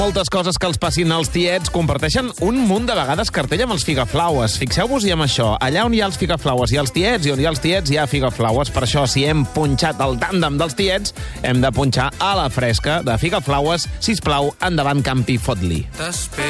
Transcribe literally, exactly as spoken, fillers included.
Moltes coses que els passin als tiets comparteixen un munt de vegades cartell amb els figaflaues. Fixeu-vos-hi amb això. Allà on hi ha els figaflaues i els tiets, i on hi ha els tiets hi ha figaflaues. Per això, si hem punxat el tàndem dels tiets, hem de punxar a la fresca de figaflaues. Sisplau, endavant, campi, fot-li.